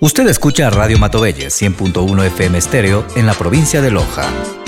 Usted escucha Radio Matovelle 100.1 FM estéreo en la provincia de Loja.